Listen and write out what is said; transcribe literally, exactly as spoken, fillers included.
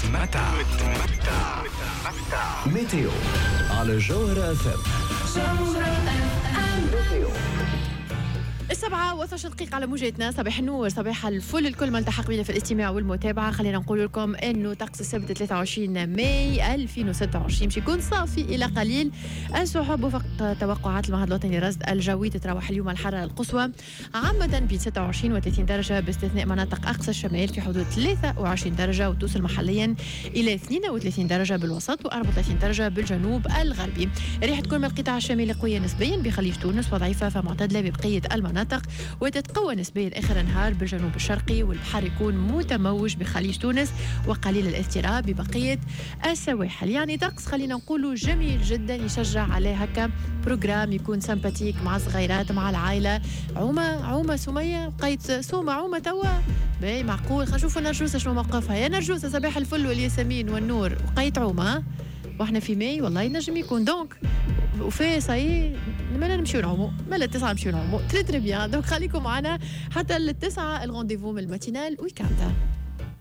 وتمتع ميتيو على جوهرة اف ام. السبعة وثلاث دقائق على موجتنا. صباح النور، صباح الفل الكل ما التحق بنا في الاستماع والمتابعة. خلينا نقول لكم انه طقس السبت ثلاثة وعشرين ماي ألفين وستة وعشرين باش يكون صافي الى قليل السحب وفق توقعات المعهد الوطني للرصد الجوي. تتراوح اليوم الحرارة القصوى عامة بين ستة وعشرين و ثلاثين درجة باستثناء مناطق اقصى الشمال في حدود ثلاثة وعشرين درجة، وتوصل محليا الى اثنين وثلاثين درجة بالوسط و أربعة وثلاثين درجة بالجنوب الغربي. الريح تكون من القطاع الشمالي قوية نسبيا بخليج تونس وضعيفة فمعتدلة ببقية المناطق، وتتقوى نسبيا آخر النهار بالجنوب الشرقي، والبحر يكون متموج بخليج تونس وقليل الاضطراب ببقية السواحل. يعني طقس خلينا نقولوا جميل جدا يشجع عليه هكا بروجرام يكون سمباتيك مع الصغيرات مع العائلة. عومة عومة سمية بقيت سومة عومة توا باي معقول. خلينا نشوفوا نرجوسة شنو موقفها. يا نرجوسة صباح الفل والياسمين والنور. بقيت عومة واحنا في ماي والله ينجم يكون دونك وفي صاي مالا نمشيو نعومو مالا التسعة نمشيو نعومو تري تري بيان. دونك خليكم معنا حتى التسعة الغونديفو من الماتينال ويكاندا.